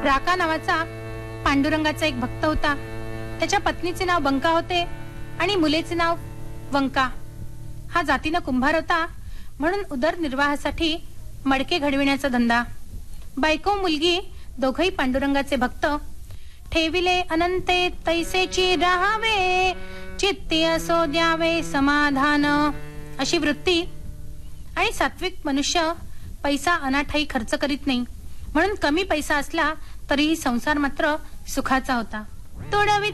राका नावाचा पांडुरंगाचा एक भक्त होता. त्याच्या पत्नीचे नाव बंका होते आणि मुलेचे नाव वंका. हा जातीनं कुंभार होता, म्हणून उदरनिर्वाहासाठी मडके घडविण्याचा धंदा. बायको मुलगी दोघही पांडुरंगाचे भक्त. ठेविले अनंते तैसेची राहावे, चित्ती असो द्यावे समाधान, अशी वृत्ती. आणि सात्विक मनुष्य पैसा अनाठाई खर्च करीत नाही, म्हणून कमी पैसा असला तरीही संसार मात्र सुखाचा होता. तोडवी